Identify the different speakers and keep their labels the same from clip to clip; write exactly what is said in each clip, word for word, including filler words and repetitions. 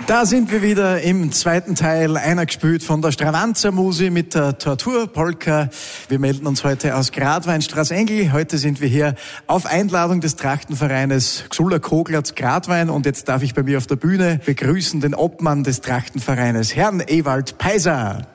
Speaker 1: Da sind wir wieder im zweiten Teil, einer gespielt von der Stravanzer Musi mit der Tortur-Polka. Wir melden uns heute aus Gradwein, Straßengel. Heute sind wir hier auf Einladung des Trachtenvereines Gsuller Koglatz Gradwein. Und jetzt darf ich bei mir auf der Bühne begrüßen den Obmann des Trachtenvereines, Herrn Ewald Peiser.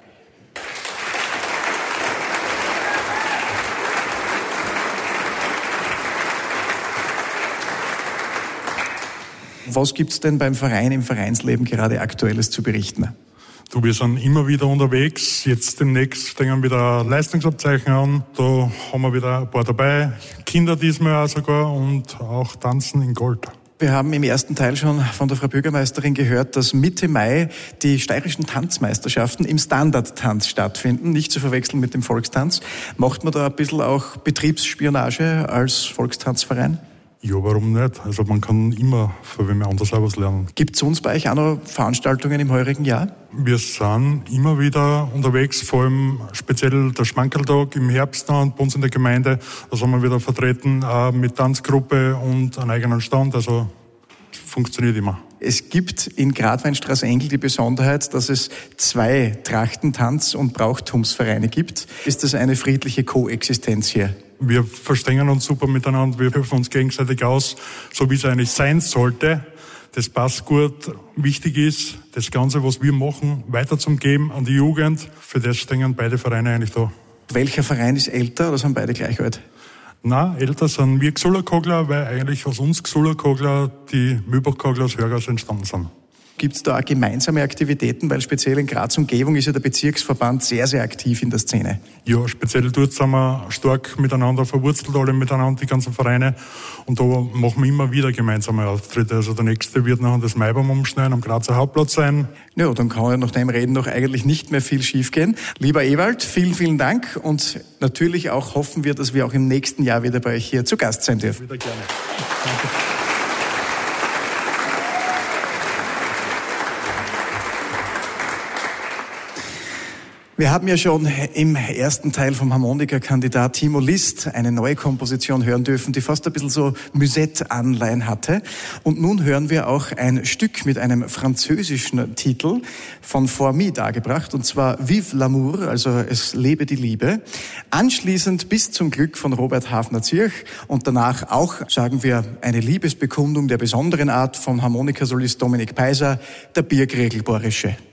Speaker 1: Was gibt's denn beim Verein, im Vereinsleben gerade Aktuelles zu berichten?
Speaker 2: Du, wir sind immer wieder unterwegs. Jetzt demnächst stehen wieder Leistungsabzeichen an. Da haben wir wieder ein paar dabei. Kinder diesmal auch sogar und auch Tanzen in Gold.
Speaker 1: Wir haben im ersten Teil schon von der Frau Bürgermeisterin gehört, dass Mitte Mai die steirischen Tanzmeisterschaften im Standardtanz stattfinden, nicht zu verwechseln mit dem Volkstanz. Macht man da ein bisschen auch Betriebsspionage als Volkstanzverein?
Speaker 2: Ja, warum nicht? Also man kann immer von wem anders auch was lernen.
Speaker 1: Gibt es uns bei euch auch noch Veranstaltungen im heurigen Jahr?
Speaker 2: Wir sind immer wieder unterwegs, vor allem speziell der Schmankerltag im Herbst und bei uns in der Gemeinde. Da sind wir wieder vertreten äh, mit Tanzgruppe und einem eigenen Stand. Also funktioniert immer.
Speaker 1: Es gibt in Gradwein Straßengel die Besonderheit, dass es zwei Trachtentanz- und Brauchtumsvereine gibt. Ist das eine friedliche Koexistenz hier?
Speaker 2: Wir verstehen uns super miteinander, wir helfen uns gegenseitig aus, so wie es eigentlich sein sollte. Das passt gut. Wichtig ist, das Ganze, was wir machen, weiterzugeben an die Jugend. Für das stehen beide Vereine eigentlich da.
Speaker 1: Welcher Verein ist älter oder sind beide gleich alt?
Speaker 2: Nein, älter sind wir Gsuller Kogler, weil eigentlich aus uns Gsuller Kogler die Mühlbach-Kogler aus Hörgau entstanden sind.
Speaker 1: Gibt es da auch gemeinsame Aktivitäten, weil speziell in Graz Umgebung ist ja der Bezirksverband sehr, sehr aktiv in der Szene?
Speaker 2: Ja, speziell dort sind wir stark miteinander verwurzelt, alle miteinander, die ganzen Vereine. Und da machen wir immer wieder gemeinsame Auftritte. Also der nächste wird nachher das Maibaum umschneiden, am Grazer Hauptplatz sein. Ja,
Speaker 1: dann kann ja nach dem Reden noch eigentlich nicht mehr viel schiefgehen. Lieber Ewald, vielen, vielen Dank. Und natürlich auch hoffen wir, dass wir auch im nächsten Jahr wieder bei euch hier zu Gast sein dürfen.
Speaker 2: Wieder gerne. Danke.
Speaker 1: Wir haben ja schon im ersten Teil vom Harmonikakandidat Timo List eine neue Komposition hören dürfen, die fast ein bisschen so Musette-Anleihen hatte. Und nun hören wir auch ein Stück mit einem französischen Titel von Formy dargebracht, und zwar Vive l'amour, also es lebe die Liebe. Anschließend Bis zum Glück von Robert Hafner-Zirch und danach auch, sagen wir, eine Liebesbekundung der besonderen Art von Harmonikasolist Dominik Peiser, der Birgregel Borische.